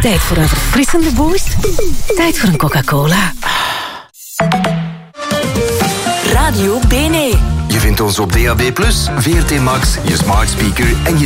Tijd voor een verfrissende boost? Tijd voor een Coca-Cola. Radio Bene. Je vindt ons op DAB+, VRT Max, je smart speaker en je